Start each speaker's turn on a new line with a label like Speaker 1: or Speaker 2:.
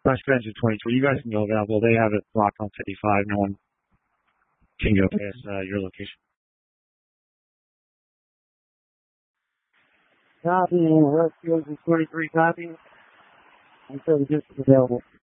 Speaker 1: Fresh Bench is 23. You guys can go there. Well, they have it blocked on 55. No one can go past your location.
Speaker 2: Copy, Westfield is 23 copy. I'm sure the distance available.